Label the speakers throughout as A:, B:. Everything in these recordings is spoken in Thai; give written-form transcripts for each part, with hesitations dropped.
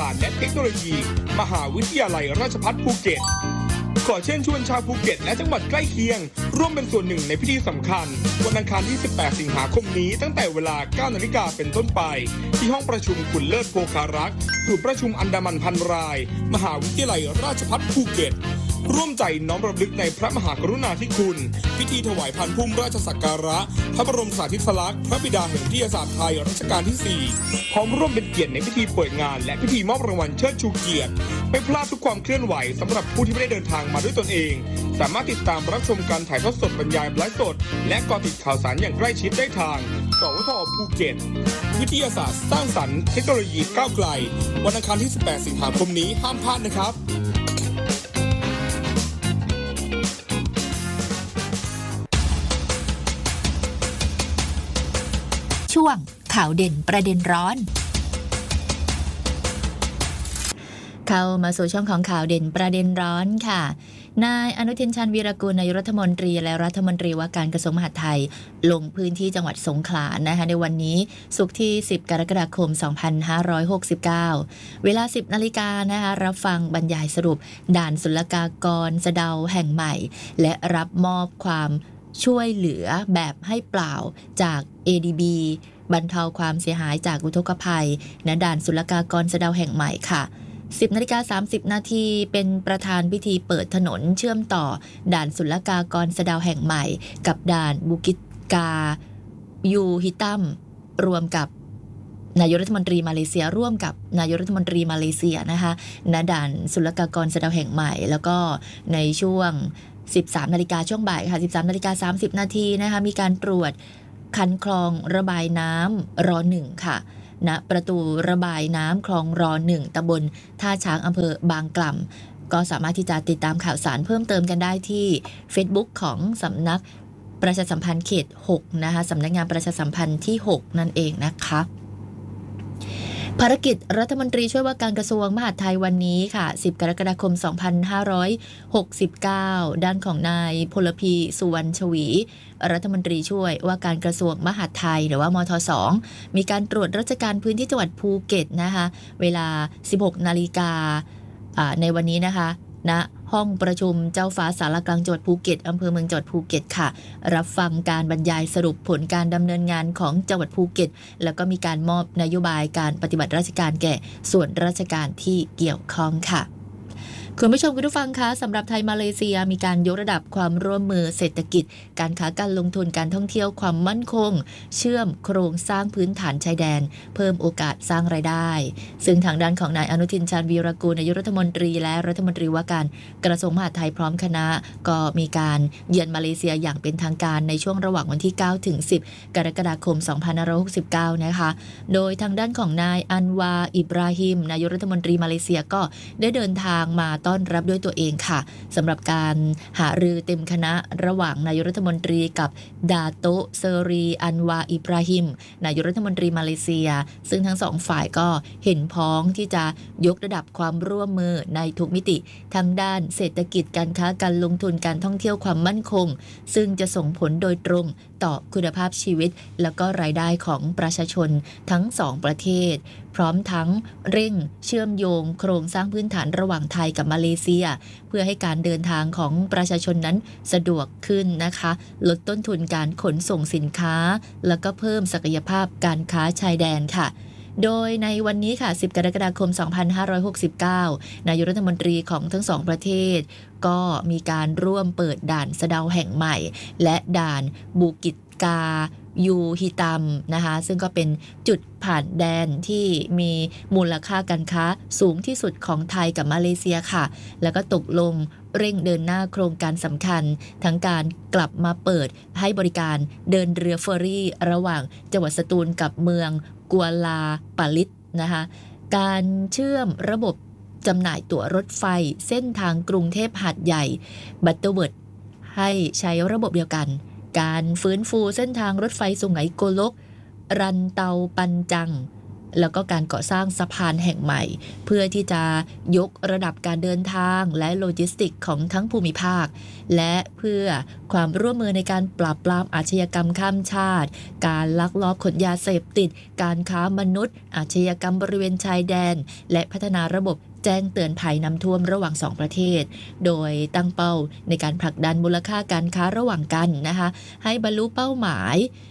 A: สตร์และเทคโนโลยีมหาวิทยาลัยราชภัฏภูเก็ตขอเชิญชวนชาวภูเก็ตและจังหวัดใกล้เคียงร่วมเป็นส่วนหนึ่งในพิธีสำคัญวันอังคารที่ 18 สิงหาคมนี้ตั้งแต่เวลา 9 นาฬิกาเป็นต้นไปที่ห้องประชุมขุนเลิศโภคารักษ์ศูนย์ประชุมอันดามันพันรายมหาวิทยาลัยราชภัฏภูเก็ตร่วมใจน้อมรำลึกในพระมหากรุณาธิคุณพิธีถวายพันพุ่มราชสักการะพระบรมสารีริกลักษณ์พระบิดาแห่งวิทยาศาสตร์ไทยรัชกาลที่ 4พร้อมร่วมเป็นเกียรติในพิธีเปิดงานและพิธีมอบรางวัลเชิดชูเกียรติไม่พลาดทุกความเคลื่อนไหวสำหรับผู้ที่ไม่ได้เดินทางมาด้วยตนเองสามารถติดตามรับชมการถ่ายทอดสดบรรยายไลฟ์สดและเกาะติดข่าวสารอย่างใกล้ชิดได้ทางสวท.ภูเก็ตวิทยาศาสตร์สร้างสรรค์เทคโนโลยีก้าวไกลวันอังคารที่ 18 สิงหาคมนี้ห้ามพลาดนะครับ
B: ช่วงข่าวเด่นประเด็นร้อนเข้ามาสู่ช่องของข่าวเด่นประเด็นร้อนค่ะนายอนุทินชาญวีรกูลนายกรัฐมนตรีและรัฐมนตรีว่าการกระทรวงมหาดไทยลงพื้นที่จังหวัดสงขลานะคะในวันนี้ศุกร์ที่10กรกฎาคม2569เวลา 10 นาฬิกานะคะรับฟังบรรยายสรุปด่านศุลกากรสะเดาแห่งใหม่และรับมอบความช่วยเหลือแบบให้เปล่าจาก ADB บรรเทาความเสียหายจากอุทกภัยณด่านศุลกากรสะเดาแห่งใหม่ค่ะ10:30 นาทีเป็นประธานพิธีเปิดถนนเชื่อมต่อด่านศุลกากรสะเดาแห่งใหม่กับด่านบุกิตกายูฮิตัมรวมกับนายกรัฐมนตรีมาเลเซียร่วมกับนายกรัฐมนตรีมาเลเซียนะคะณด่านศุลกากรสะเดาแห่งใหม่แล้วก็ในช่วง13 นาฬิกาช่วงบ่ายค่ะ13:30 นาทีนะคะมีการตรวจคันคลองระบายน้ำร1ค่ะณประตูระบายน้ำคลองร1ตำบลท่าช้างอำเภอบางกล่ำก็สามารถที่จะติดตามข่าวสารเพิ่มเติมกันได้ที่ Facebook ของสำนักประชาสัมพันธ์เขต6นะคะสำนักงานประชาสัมพันธ์ที่6นั่นเองนะคะภารกิจรัฐมนตรีช่วยว่าการกระทรวงมหาดไทยวันนี้ค่ะ10 กรกฎาคม 2569ด้านของนายพลพีสุวรรณชวีรัฐมนตรีช่วยว่าการกระทรวงมหาดไทยหรือว่ามท2มีการตรวจราชการพื้นที่จังหวัดภูเก็ตนะคะเวลา 16 นาฬิกาในวันนี้นะคะณห้องประชุมเจ้าฟ้าศาลากลางจังหวัดภูเก็ตอำเภอเมืองจังหวัดภูเก็ตค่ะรับฟังการบรรยายสรุปผลการดำเนินงานของจังหวัดภูเก็ตแล้วก็มีการมอบนโยบายการปฏิบัติราชการแก่ส่วนราชการที่เกี่ยวข้องค่ะคุณผู้ชมคุณผู้ฟังคะสำหรับไทยมาเลเซียมีการยกระดับความร่วมมือเศรษฐกิจการค้าการลงทุนการท่องเที่ยวความมั่นคงเชื่อมโครงสร้างพื้นฐานชายแดนเพิ่มโอกาสสร้างรายได้ซึ่งทางด้านของนายอนุทินชาญวีรกูลนายกรัฐมนตรีและรัฐมนตรีว่าการกระทรวงมหาดไทยพร้อมคณะก็มีการเยือนมาเลเซียอย่างเป็นทางการในช่วงระหว่างวันที่9ถึง10กรกฎาคม2569นะคะโดยทางด้านของนายอันวาอิบราฮิมนายกรัฐมนตรีมาเลเซียก็ได้เดินทางมาต้อนรับด้วยตัวเองค่ะสำหรับการหารือเต็มคณะระหว่างนายกรัฐมนตรีกับดาโตเซรีอันวาอิบราฮิมนายกรัฐมนตรีมาเลเซียซึ่งทั้งสองฝ่ายก็เห็นพ้องที่จะยกระดับความร่วมมือในทุกมิติทั้งด้านเศรษฐกิจการค้าการลงทุนการท่องเที่ยวความมั่นคงซึ่งจะส่งผลโดยตรงต่อคุณภาพชีวิตแล้วก็รายได้ของประชาชนทั้งสองประเทศพร้อมทั้งเร่งเชื่อมโยงโครงสร้างพื้นฐานระหว่างไทยกับมาเลเซียเพื่อให้การเดินทางของประชาชนนั้นสะดวกขึ้นนะคะลดต้นทุนการขนส่งสินค้าแล้วก็เพิ่มศักยภาพการค้าชายแดนค่ะโดยในวันนี้ค่ะ10 กรกฎาคม 2569นายกรัฐมนตรีของทั้งสองประเทศก็มีการร่วมเปิดด่านสะเดาแห่งใหม่และด่านบูกิตกายูฮิตัมนะคะซึ่งก็เป็นจุดผ่านแดนที่มีมูลค่าการค้าสูงที่สุดของไทยกับมาเลเซียค่ะแล้วก็ตกลงเร่งเดินหน้าโครงการสำคัญทั้งการกลับมาเปิดให้บริการเดินเรือเฟอร์รี่ระหว่างจังหวัดสตูลกับเมืองกัวลาปาลิตนะคะการเชื่อมระบบจำหน่ายตั๋วรถไฟเส้นทางกรุงเทพหาดใหญ่บัตเตอร์เวิร์ดให้ใช้ระบบเดียวกันการฟื้นฟูเส้นทางรถไฟสุไหงโกลกรันเตาปันจังแล้วก็การก่อสร้างสะพานแห่งใหม่เพื่อที่จะยกระดับการเดินทางและโลจิสติกของทั้งภูมิภาคและเพื่อความร่วมมือในการปราบปรามอาชญากรรมข้ามชาติการลักลอบขนยาเสพติดการค้ามนุษย์อาชญากรรมบริเวณชายแดนและพัฒนาระบบแจ้งเตือนภัยน้ำท่วมระหว่าง2ประเทศโดยตั้งเป้าในการผลักดันมูลค่าการค้าระหว่างกันนะคะให้บรรลุเป้าหมาย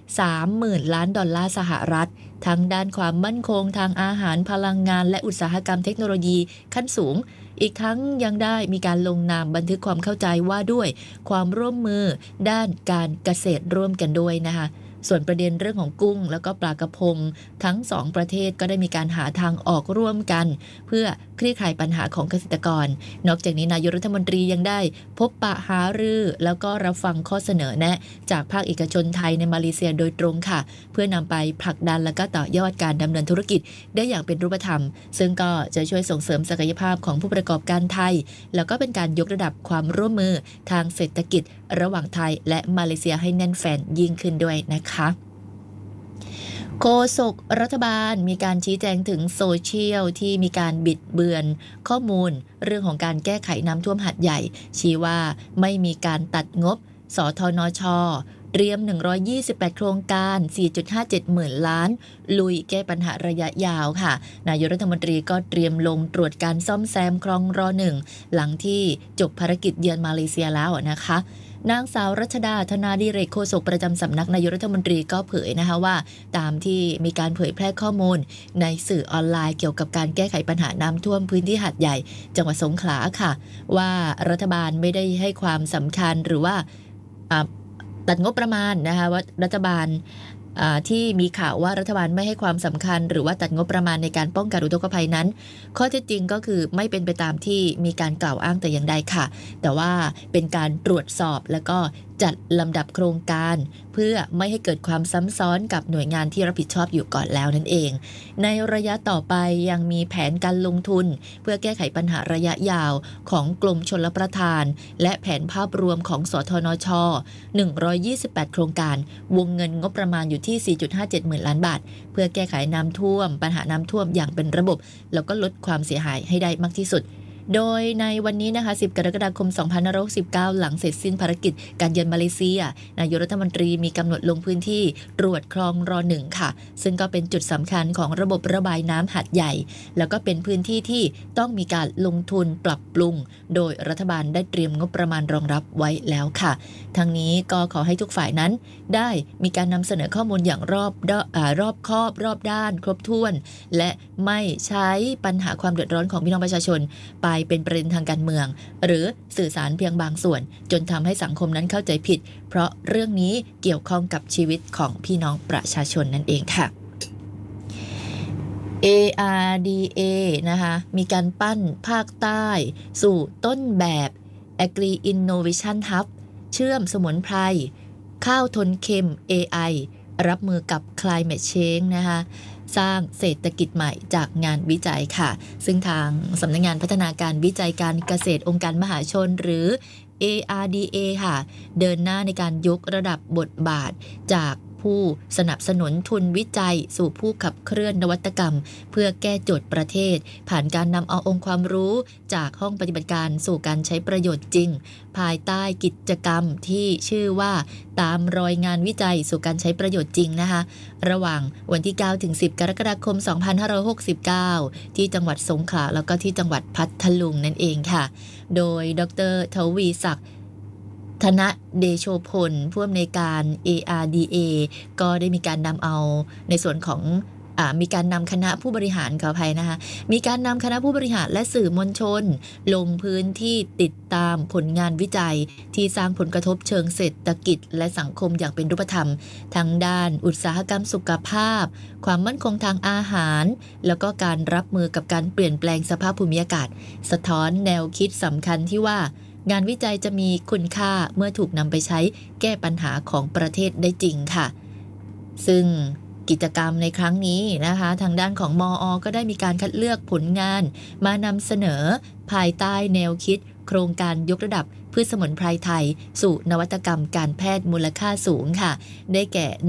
B: 30,000 ล้านดอลลาร์สหรัฐทั้งด้านความมั่นคงทางอาหารพลังงานและอุตสาหกรรมเทคโนโลยีขั้นสูงอีกทั้งยังได้มีการลงนามบันทึกความเข้าใจว่าด้วยความร่วมมือด้านการเกษตรร่วมกันด้วยนะคะส่วนประเด็นเรื่องของกุ้งแล้วก็ปลากระพงทั้ง2ประเทศก็ได้มีการหาทางออกร่วมกันเพื่อคลี่คลายปัญหาของเกษตรกรนอกจากนี้นายกรัฐมนตรียังได้พบปะหารือแล้วก็รับฟังข้อเสนอแนะจากภาคเอกชนไทยในมาเลเซียโดยตรงค่ะเพื่อนำไปผลักดันและก็ต่อยอดการดำเนินธุรกิจได้อย่างเป็นรูปธรรมซึ่งก็จะช่วยส่งเสริมศักยภาพของผู้ประกอบการไทยแล้วก็เป็นการยกระดับความร่วมมือทางเศรษฐกิจระหว่างไทยและมาเลเซียให้แน่นแฟ้นยิ่งขึ้นด้วยนะคะโฆษกรัฐบาลมีการชี้แจงถึงโซเชียลที่มีการบิดเบือนข้อมูลเรื่องของการแก้ไขน้ำท่วมหาดใหญ่ชี้ว่าไม่มีการตัดงบสทนช.เตรียม128โครงการ 4.57 หมื่นล้านลุยแก้ปัญหาระยะยาวค่ะนายกรัฐมนตรีก็เตรียมลงตรวจการซ่อมแซมคลองร.1 หลังที่จบภารกิจเยือนมาเลเซียแล้วนะคะนางสาวรัชดาธนาดิเรกโฆษกประจำสำนักนายกรัฐมนตรีก็เผยนะคะว่าตามที่มีการเผยแพร่ข้อมูลในสื่อออนไลน์เกี่ยวกับการแก้ไขปัญหาน้ำท่วมพื้นที่หาดใหญ่จังหวัดสงขลาค่ะว่ารัฐบาลไม่ได้ให้ความสำคัญหรือว่าตัดงบประมาณนะคะว่ารัฐบาลที่มีข่าวว่ารัฐบาลไม่ให้ความสำคัญหรือว่าตัดงบประมาณในการป้องกันอุทกภัยนั้นข้อเท็จจริงก็คือไม่เป็นไปตามที่มีการกล่าวอ้างแต่อย่างใดค่ะแต่ว่าเป็นการตรวจสอบแล้วก็จัดลำดับโครงการเพื่อไม่ให้เกิดความซ้ำซ้อนกับหน่วยงานที่รับผิดชอบอยู่ก่อนแล้วนั่นเองในระยะต่อไปยังมีแผนการลงทุนเพื่อแก้ไขปัญหาระยะยาวของกรมชลประทานและแผนภาพรวมของสทนช128โครงการวงเงินงบประมาณอยู่ที่ 4.57 หมื่นล้านบาทเพื่อแก้ไขน้ำท่วมปัญหาน้ำท่วมอย่างเป็นระบบแล้วก็ลดความเสียหายให้ได้มากที่สุดโดยในวันนี้นะคะ10กรกฎาคม2569หลังเสร็จสิ้นภารกิจการเยือนมาเลเซียนายกรัฐมนตรีมีกำหนดลงพื้นที่ตรวจคลองร.1 ค่ะซึ่งก็เป็นจุดสำคัญของระบบระบายน้ำหาดใหญ่แล้วก็เป็นพื้นที่ที่ต้องมีการลงทุนปรับปรุงโดยรัฐบาลได้เตรียมงบประมาณรองรับไว้แล้วค่ะทั้งนี้ก็ขอให้ทุกฝ่ายนั้นได้มีการนำเสนอข้อมูลอย่างรอบคอบรอบด้านครบถ้วนและไม่ใช้ปัญหาความเดือดร้อนของพี่น้องประชาชนไปเป็นประเด็นทางการเมืองหรือสื่อสารเพียงบางส่วนจนทำให้สังคมนั้นเข้าใจผิดเพราะเรื่องนี้เกี่ยวข้องกับชีวิตของพี่น้องประชาชนนั่นเองค่ะ ARDA นะคะมีการปั้นภาคใต้สู่ต้นแบบ Agri Innovation Hub เชื่อมสมุนไพรข้าวทนเค็ม AI รับมือกับ Climate Change นะคะสร้างเศรษฐกิจใหม่จากงานวิจัยค่ะซึ่งทางสำนักงานพัฒนาการวิจัยการเกษตรองค์การมหาชนหรือ ARDA ค่ะเดินหน้าในการยกระดับบทบาทจากผู้สนับสนุนทุนวิจัยสู่ผู้ขับเคลื่อนนวัตกรรมเพื่อแก้โจทย์ประเทศผ่านการนำเอาองค์ความรู้จากห้องปฏิบัติการสู่การใช้ประโยชน์จริงภายใต้กิจกรรมที่ชื่อว่าตามรอยงานวิจัยสู่การใช้ประโยชน์จริงนะคะระหว่างวันที่9ถึง10กรกฎาคม2569ที่จังหวัดสงขลาแล้วก็ที่จังหวัดพัทลุงนั่นเองค่ะโดยดร.ทวีศักดิ์ธนเดโชพลผู้อำนวยการ ARDA ก็ได้มีการนำเอาในส่วนของมีการนำคณะผู้บริหารขออภัยนะคะมีการนำคณะผู้บริหารและสื่อมวลชนลงพื้นที่ติดตามผลงานวิจัยที่สร้างผลกระทบเชิงเศรษฐกิจและสังคมอย่างเป็นรูปธรรมทั้งด้านอุตสาหกรรมสุขภาพความมั่นคงทางอาหารแล้วก็การรับมือกับการเปลี่ยนแปลงสภาพภูมิอากาศสะท้อนแนวคิดสำคัญที่ว่างานวิจัยจะมีคุณค่าเมื่อถูกนำไปใช้แก้ปัญหาของประเทศได้จริงค่ะซึ่งกิจกรรมในครั้งนี้นะคะทางด้านของมอ.ก็ได้มีการคัดเลือกผลงานมานำเสนอภายใต้แนวคิดโครงการยกระดับพืชสมุนไพรไทยสู่นวัตกรรมการแพทย์มูลค่าสูงค่ะได้แก่ 1.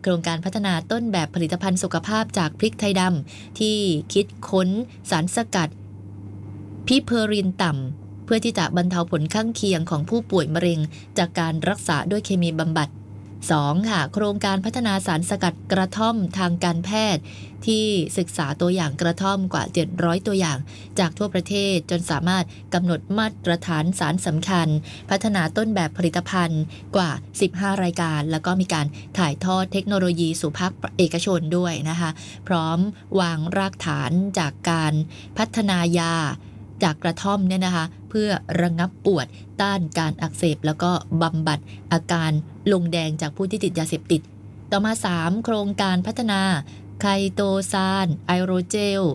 B: โครงการพัฒนาต้นแบบผลิตภัณฑ์สุขภาพจากพริกไทยดำที่คิดค้นสารสกัดพิเพอรินต่ำเพื่อที่จะบรรเทาผลข้างเคียงของผู้ป่วยมะเร็งจากการรักษาด้วยเคมีบำบัด 2. ค่ะโครงการพัฒนาสารสกัดกระท่อมทางการแพทย์ที่ศึกษาตัวอย่างกระท่อมกว่า700ตัวอย่างจากทั่วประเทศจนสามารถกำหนดมาตรฐานสารสำคัญพัฒนาต้นแบบผลิตภัณฑ์กว่า15รายการแล้วก็มีการถ่ายทอดเทคโนโลยีสู่ภาคเอกชนด้วยนะคะพร้อมวางรากฐานจากการพัฒนายาจากกระท่อมเนี่ยนะคะเพื่อระงับปวดต้านการอักเสบแล้วก็บำบัดอาการลงแดงจากผู้ที่ติดยาเสพติดต่อมา 3. โครงการพัฒนาไคโตซานไฮโดรเจล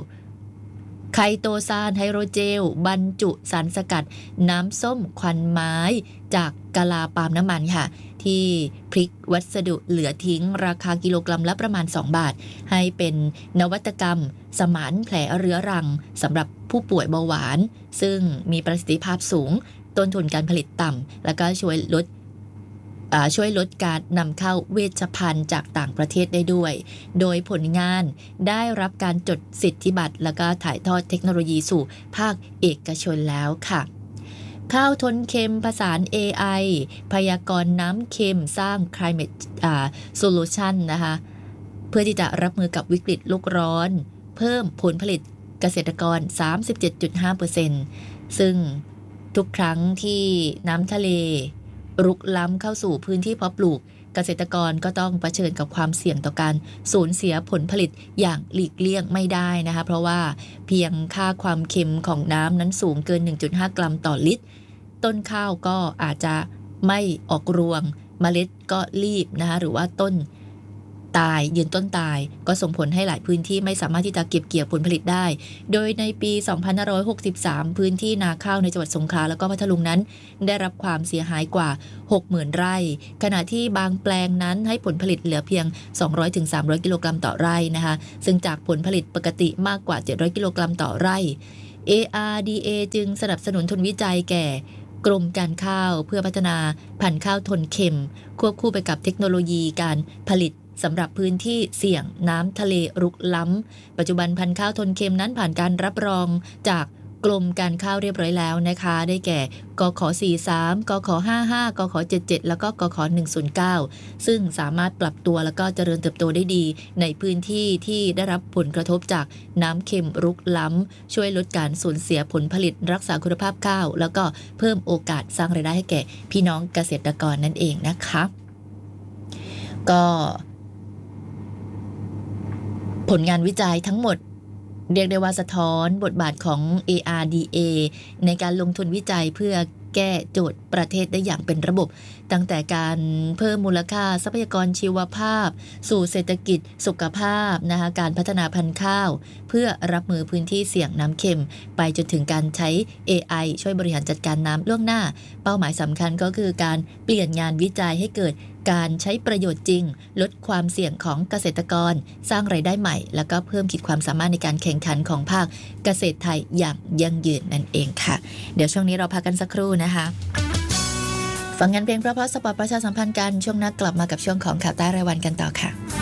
B: บรรจุสารสกัดน้ำส้มควันไม้จากกะลาปาล์มน้ำมันค่ะที่พลิกวัสดุเหลือทิ้งราคากิโลกรัมละประมาณ2บาทให้เป็นนวัตกรรมสมานแผลเรื้อรังสำหรับผู้ป่วยเบาหวานซึ่งมีประสิทธิภาพสูงต้นทุนการผลิตต่ำแล้วก็ช่วยลดการนำเข้าเวชภัณฑ์จากต่างประเทศได้ด้วยโดยผลงานได้รับการจดสิทธิบัตรแล้วก็ถ่ายทอดเทคโนโลยีสู่ภาคเอกชนแล้วค่ะข้าวทนเค็มผสาน AI พยากรณ์น้ำเค็มสร้าง Climate Solution นะคะเพื่อที่จะรับมือกับวิกฤตโลกร้อนเพิ่มผลผลิตเกษตรกร 37.5% ซึ่งทุกครั้งที่น้ำทะเลรุกล้ำเข้าสู่พื้นที่เพาะปลูกเกษตรกรก็ต้องเผชิญกับความเสี่ยงต่อการสูญเสียผลผลิตอย่างหลีกเลี่ยงไม่ได้นะคะเพราะว่าเพียงค่าความเค็มของน้ำนั้นสูงเกิน 1.5 กรัมต่อลิตรต้นข้าวก็อาจจะไม่ออกรวงเมล็ดก็รีบนะคะหรือว่าต้นยืนต้นตายก็ส่งผลให้หลายพื้นที่ไม่สามารถที่จะเก็บเกี่ยวผลผลิตได้โดยในปี 2563 พื้นที่นาข้าวในจังหวัดสงขลาแล้วก็พัทลุงนั้นได้รับความเสียหายกว่า 60,000 ไร่ขณะที่บางแปลงนั้นให้ผลผลิตเหลือเพียง 200-300 กิโลกรัมต่อไร่นะคะซึ่งจากผลผลิตปกติมากกว่า 700 กิโลกรัมต่อไร่ ARDA จึงสนับสนุนทุนวิจัยแก่กรมการข้าวเพื่อพัฒนาพันธุ์ข้าวทนเค็มควบคู่ไปกับเทคโนโลยีการผลิตสำหรับพื้นที่เสี่ยงน้ำทะเลรุกล้ำปัจจุบันพันธุ์ข้าวทนเค็มนั้นผ่านการรับรองจากกรมการข้าวเรียบร้อยแล้วนะคะได้แก่กข43กข55กข77แล้วก็กข109ซึ่งสามารถปรับตัวแล้วก็เจริญเติบโตได้ดีในพื้นที่ที่ได้รับผลกระทบจากน้ำเค็มรุกล้ำช่วยลดการสูญเสียผลผลิตรักษาคุณภาพข้าวแล้วก็เพิ่มโอกาสสร้างรายได้ให้แก่พี่น้องเกษตรกรนั่นเองนะคะก็ผลงานวิจัยทั้งหมดเรียกได้ว่าสะท้อนบทบาทของ ARDA ในการลงทุนวิจัยเพื่อแก้โจทย์ประเทศได้อย่างเป็นระบบตั้งแต่การเพิ่มมูลค่าทรัพยากรชีวภาพสู่เศรษฐกิจสุขภาพนะคะการพัฒนาพันธุ์ข้าวเพื่อรับมือพื้นที่เสี่ยงน้ำเค็มไปจนถึงการใช้ AI ช่วยบริหารจัดการน้ำล่วงหน้าเป้าหมายสำคัญก็คือการเปลี่ยนงานวิจัยให้เกิดการใช้ประโยชน์จริงลดความเสี่ยงของเกษตรกรสร้างรายได้ใหม่แล้วก็เพิ่มขีดความสามารถในการแข่งขันของภาคเกษตรไทยอย่างยั่งยืนนั่นเองค่ะเดี๋ยวช่วงนี้เราพักกันสักครู่นะคะฟังงานเพลงเพราะๆสปอร์ตประชาสัมพันธ์กันช่วงหน้ากลับมากับช่วงของข่าวใต้รายวันกันต่อค่ะ